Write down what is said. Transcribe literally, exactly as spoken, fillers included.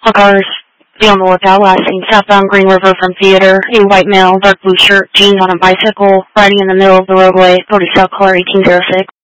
All cars, be on the lookout. Last seen southbound Green River from Theater. A white male, dark blue shirt, jeans on a bicycle, riding in the middle of the roadway. Go to cell caller eighteen oh six.